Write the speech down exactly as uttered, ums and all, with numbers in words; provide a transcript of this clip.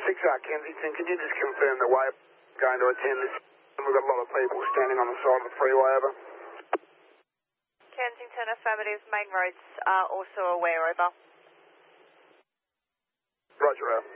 six R Kensington, can you just confirm that we're going to attend this? We've got a lot of people standing on the side of the freeway, over. Kensington, affirmative, main roads are also aware, over. Roger, out.